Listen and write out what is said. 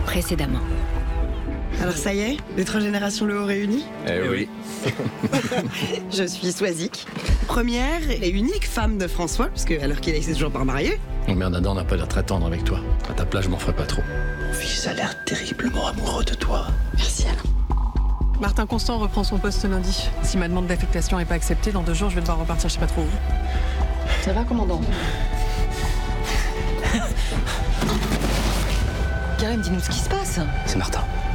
précédemment. Alors ça y est, les 3 générations Le Haut réunies. Eh oui. Je suis Swazik, première et unique femme de François, puisque alors qu'il est toujours pas marié. Oh merde, Adam n'a pas l'air très tendre avec toi. À ta place, je m'en ferais pas trop. Mon fils a l'air terriblement amoureux de toi. Merci Alain. Martin Constant reprend son poste lundi. Si ma demande d'affectation n'est pas acceptée, dans 2 jours, je vais devoir repartir je sais pas trop où. Ça va, commandant? Karim, dis-nous ce qui se passe. C'est Martin.